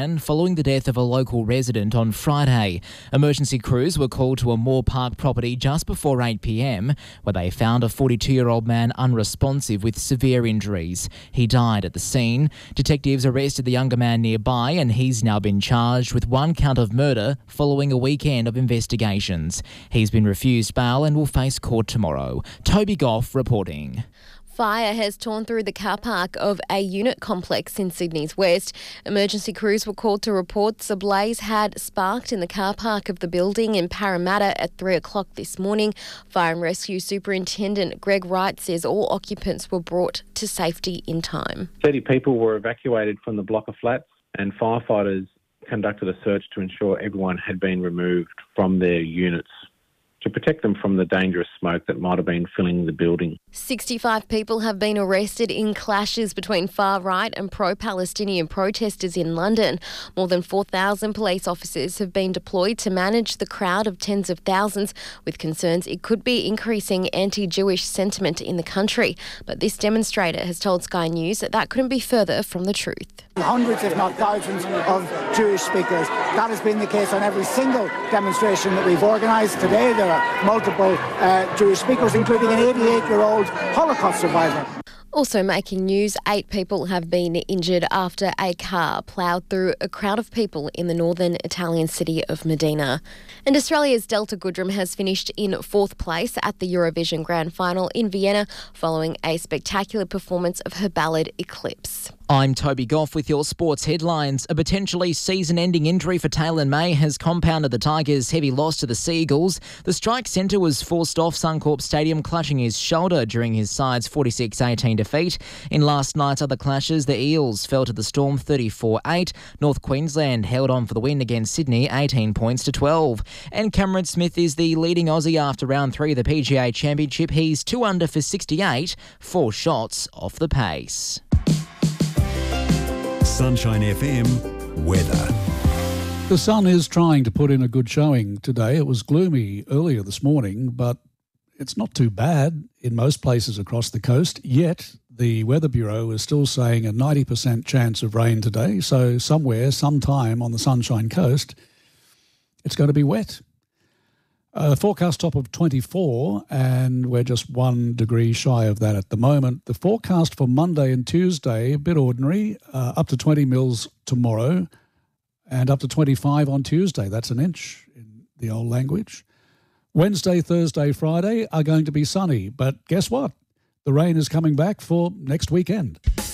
man following the death of a local resident on Friday. Emergency crews were called to a Moore Park property just before 8 p.m, where they found a 42-year-old man unresponsive with severe injuries. He died at the scene. Detectives arrested the younger man nearby, and he's now been charged with one count of murder following a weekend of investigations. He's been refused bail and will face court tomorrow. Toby Goff reporting. Fire has torn through the car park of a unit complex in Sydney's west. Emergency crews were called to reports a blaze had sparked in the car park of the building in Parramatta at 3 o'clock this morning. Fire and Rescue Superintendent Greg Wright says all occupants were brought to safety in time. 30 people were evacuated from the block of flats, and firefighters conducted a search to ensure everyone had been removed from their units to protect them from the dangerous smoke that might have been filling the building. 65 people have been arrested in clashes between far-right and pro-Palestinian protesters in London. More than 4,000 police officers have been deployed to manage the crowd of tens of thousands, with concerns it could be increasing anti-Jewish sentiment in the country. But this demonstrator has told Sky News that couldn't be further from the truth. Hundreds, if not thousands, of Jewish speakers. That has been the case on every single demonstration that we've organised. Today there are multiple Jewish speakers, including an 88-year-old Holocaust survivor. Also making news, 8 people have been injured after a car ploughed through a crowd of people in the northern Italian city of Modena. And Australia's Delta Goodrem has finished in 4th place at the Eurovision Grand Final in Vienna following a spectacular performance of her ballad Eclipse. I'm Toby Goff with your sports headlines. A potentially season-ending injury for Taylor May has compounded the Tigers' heavy loss to the Seagulls. The strike centre was forced off Suncorp Stadium clutching his shoulder during his side's 46-18 defeat. In last night's other clashes, the Eels fell to the Storm 34-8. North Queensland held on for the win against Sydney 18 points to 12. And Cameron Smith is the leading Aussie after round 3 of the PGA Championship. He's 2 under for 68, 4 shots off the pace. Sunshine FM weather. The sun is trying to put in a good showing today. It was gloomy earlier this morning, but it's not too bad in most places across the coast. Yet the Weather Bureau is still saying a 90% chance of rain today. So somewhere, sometime on the Sunshine Coast, it's going to be wet. Forecast top of 24, and we're just 1 degree shy of that at the moment. The forecast for Monday and Tuesday, a bit ordinary, up to 20 mils tomorrow and up to 25 on Tuesday. That's an inch in the old language. Wednesday, Thursday, Friday are going to be sunny, but guess what? The rain is coming back for next weekend.